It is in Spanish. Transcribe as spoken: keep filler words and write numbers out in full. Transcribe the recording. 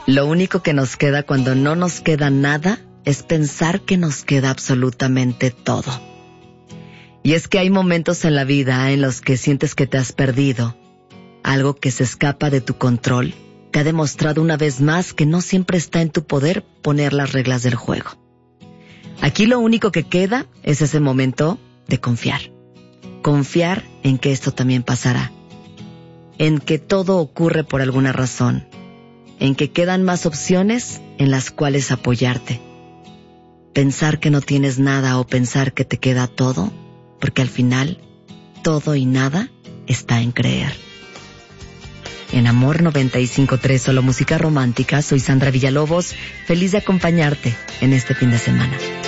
Lo único que nos queda cuando no nos queda nada es pensar que nos queda absolutamente todo. Y es que hay momentos en la vida en los que sientes que te has perdido, algo que se escapa de tu control, que ha demostrado una vez más que no siempre está en tu poder poner las reglas del juego. Aquí lo único que queda es ese momento de confiar. Confiar en que esto también pasará, en que todo ocurre por alguna razón, en que quedan más opciones en las cuales apoyarte. Pensar que no tienes nada o pensar que te queda todo, porque al final, todo y nada está en creer. En Amor noventa y cinco punto tres, solo música romántica, soy Sandra Villalobos, feliz de acompañarte en este fin de semana.